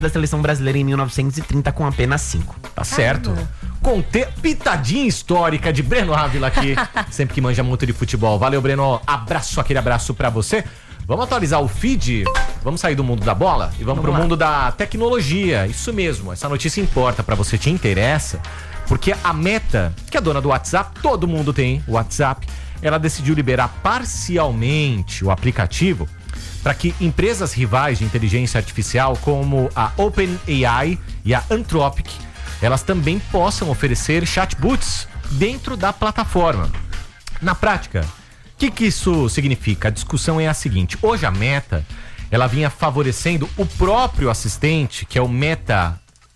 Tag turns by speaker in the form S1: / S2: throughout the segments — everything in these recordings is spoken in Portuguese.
S1: da seleção brasileira em 1930 com apenas 5.
S2: Tá certo. Pitadinha histórica de Breno Ávila aqui, sempre que manja muito de futebol. Valeu, Breno. Aquele abraço pra você. Vamos atualizar o feed? Vamos sair do mundo da bola e vamos pro mundo da tecnologia. Isso mesmo, essa notícia importa pra você, te interessa, porque a Meta, que é dona do WhatsApp, todo mundo tem o WhatsApp, ela decidiu liberar parcialmente o aplicativo para que empresas rivais de inteligência artificial como a OpenAI e a Anthropic, elas também possam oferecer chatbots dentro da plataforma. Na prática, o que isso significa? A discussão é a seguinte: hoje a Meta, ela vinha favorecendo o próprio assistente, que é o Meta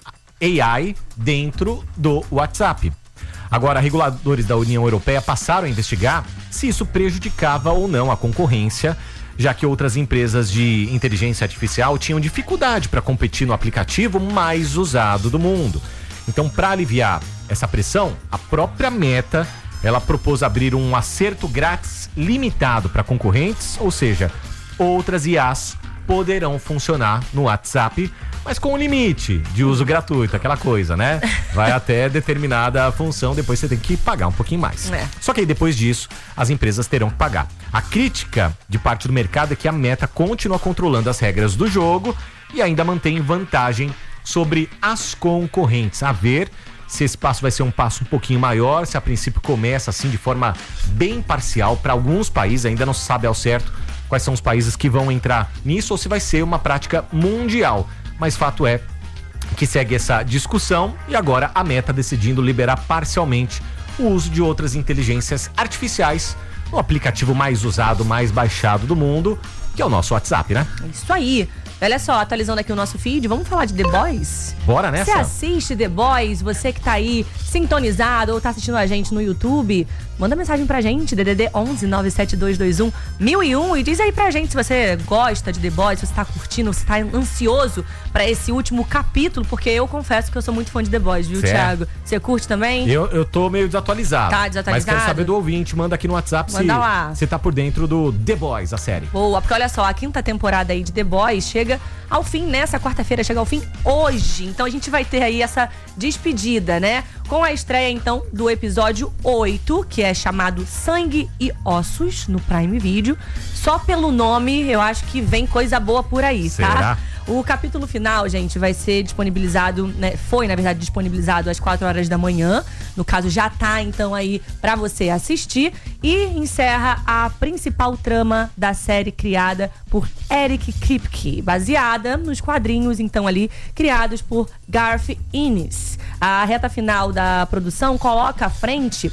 S2: AI, dentro do WhatsApp. Agora, reguladores da União Europeia passaram a investigar se isso prejudicava ou não a concorrência, já que outras empresas de inteligência artificial tinham dificuldade para competir no aplicativo mais usado do mundo. Então, para aliviar essa pressão, a própria Meta, ela propôs abrir um acerto grátis limitado para concorrentes, ou seja, outras IAs poderão funcionar no WhatsApp, mas com um limite de uso gratuito, aquela coisa, né? Vai até determinada função, depois você tem que pagar um pouquinho mais. Só que aí depois disso, as empresas terão que pagar. A crítica de parte do mercado é que a Meta continua controlando as regras do jogo e ainda mantém vantagem sobre as concorrentes. A ver se esse passo vai ser um passo um pouquinho maior, se a princípio começa assim de forma bem parcial para alguns países, ainda não se sabe ao certo quais são os países que vão entrar nisso ou se vai ser uma prática mundial. Mas fato é que segue essa discussão e agora a Meta decidindo liberar parcialmente o uso de outras inteligências artificiais no aplicativo mais usado, mais baixado do mundo, que é o nosso WhatsApp, né?
S3: Isso aí. Olha só, atualizando aqui o nosso feed, vamos falar de The Boys?
S2: Bora nessa?
S3: Você assiste The Boys, você que tá aí sintonizado ou tá assistindo a gente no YouTube, manda mensagem pra gente, DDD 11 97221 1001, e diz aí pra gente se você gosta de The Boys, se você tá curtindo, se tá ansioso pra esse último capítulo, porque eu confesso que eu sou muito fã de The Boys, viu, Thiago? Você curte também?
S2: Eu tô meio desatualizado.
S3: Tá desatualizado?
S2: Mas quero saber do ouvinte, manda aqui no WhatsApp se tá por dentro do The Boys, a série.
S3: Boa, porque olha só, a 5ª temporada aí de The Boys chega ao fim nessa quarta-feira, chega ao fim hoje. Então a gente vai ter aí essa despedida, né? Com a estreia, então, do episódio 8, que é chamado Sangue e Ossos, no Prime Video. Só pelo nome, eu acho que vem coisa boa por aí, tá? O capítulo final, gente, vai ser disponibilizado, né? Foi, na verdade, disponibilizado às 4 horas da manhã. No caso, já tá, então, aí pra você assistir. E encerra a principal trama da série criada por Eric Kripke, baseada nos quadrinhos, então, ali, criados por Garth Ennis. A reta final da produção coloca frente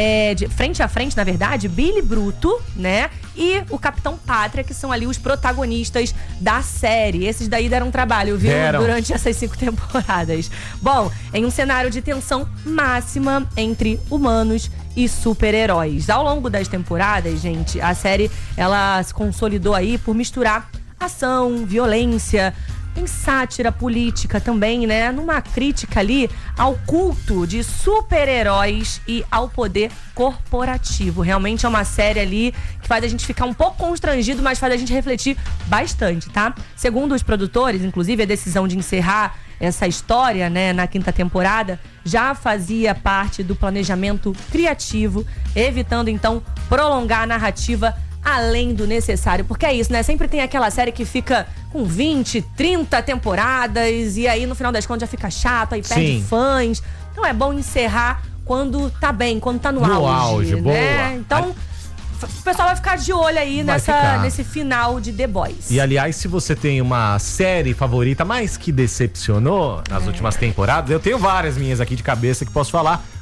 S3: a frente, na verdade, Billy Bruto, né? E o Capitão Pátria, que são ali os protagonistas da série. Esses daí deram trabalho, viu? Durante essas 5 temporadas. Bom, em um cenário de tensão máxima entre humanos e super-heróis. Ao longo das temporadas, gente, a série, ela se consolidou aí por misturar ação, violência, tem sátira política também, né? Numa crítica ali ao culto de super-heróis e ao poder corporativo. Realmente é uma série ali que faz a gente ficar um pouco constrangido, mas faz a gente refletir bastante, tá? Segundo os produtores, inclusive, a decisão de encerrar essa história, né, na 5ª temporada, já fazia parte do planejamento criativo, evitando, então, prolongar a narrativa além do necessário, porque é isso, né? Sempre tem aquela série que fica com 20, 30 temporadas e aí no final das contas já fica chato, aí perde fãs. Então é bom encerrar quando tá bem, quando tá no auge, né?
S2: Boa.
S3: Então o pessoal vai ficar de olho aí nesse final de The Boys.
S2: E aliás, se você tem uma série favorita, mas que decepcionou nas últimas temporadas, eu tenho várias minhas aqui de cabeça que posso falar.